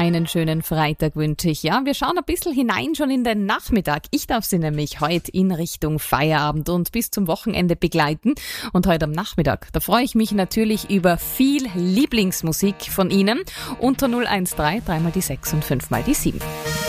einen schönen Freitag wünsche ich. Ja, wir schauen ein bisschen hinein schon in den Nachmittag. Ich darf Sie nämlich heute in Richtung Feierabend und bis zum Wochenende begleiten. Und heute am Nachmittag, da freue ich mich natürlich über viel Lieblingsmusik von Ihnen. Unter 013 3 mal die 6 und 5 mal die 7.